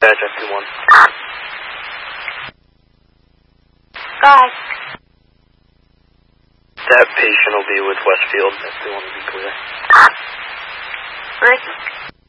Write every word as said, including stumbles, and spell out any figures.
Badge F two one. Guys. That patient will be with Westfield. F two one will be clear. Right.